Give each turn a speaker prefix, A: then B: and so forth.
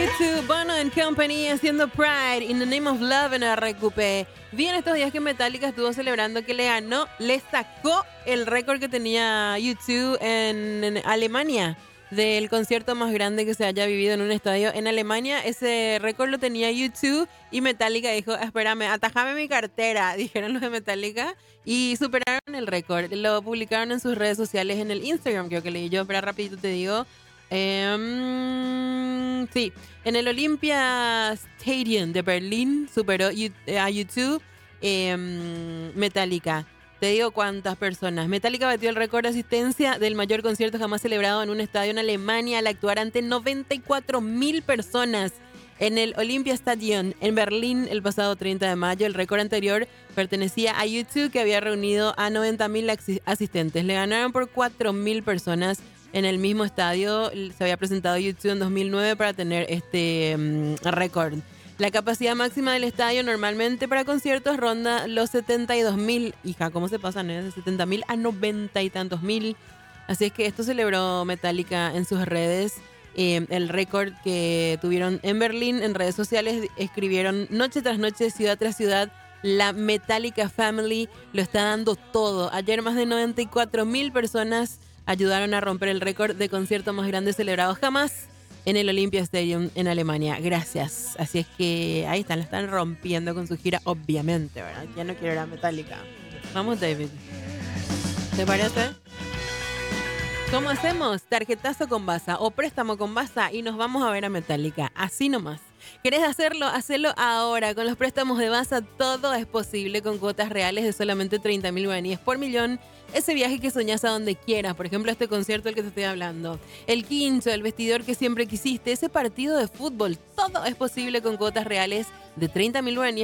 A: U2, Bono and Company haciendo Pride in the Name of Love en RQP. Vi en estos días que Metallica estuvo celebrando que le sacó el récord que tenía U2 en Alemania, del concierto más grande que se haya vivido en un estadio en Alemania. Ese récord lo tenía U2 y Metallica dijo, espérame, atajame mi cartera, dijeron los de Metallica, y superaron el récord. Lo publicaron en sus redes sociales, en el Instagram, creo que leí yo, pero rapidito te digo. Sí, en el Olympia Stadium de Berlín superó a U2 Metallica. Te digo cuántas personas. Metallica batió el récord de asistencia del mayor concierto jamás celebrado en un estadio en Alemania al actuar ante 94.000 personas en el Olympia Stadium en Berlín el pasado 30 de mayo. El récord anterior pertenecía a U2, que había reunido a 90.000 asistentes. Le ganaron por 4.000 personas. En el mismo estadio se había presentado U2 en 2009 para tener este récord. La capacidad máxima del estadio normalmente para conciertos ronda los 72.000. Hija, ¿cómo se pasan de 70.000 a 90 y tantos mil? Así es que esto celebró Metallica en sus redes. El récord que tuvieron en Berlín, en redes sociales, escribieron noche tras noche, ciudad tras ciudad, la Metallica Family lo está dando todo. Ayer más de 94.000 personas ayudaron a romper el récord de concierto más grande celebrado jamás en el Olympia Stadium en Alemania. Gracias. Así es que ahí están, la están rompiendo con su gira, obviamente, ¿verdad? Ya no quiero ir a Metallica. Vamos, David. ¿Te parece? ¿Cómo hacemos? Tarjetazo con Baza o préstamo con Baza y nos vamos a ver a Metallica. Así nomás. ¿Querés hacerlo? Hacelo ahora. Con los préstamos de Baza todo es posible, con cuotas reales de solamente 30.000 guaraníes por millón. Ese viaje que soñás a donde quieras, por ejemplo este concierto del que te estoy hablando, el quincho, el vestidor que siempre quisiste, ese partido de fútbol, todo es posible con cuotas reales de 30.000 guaraníes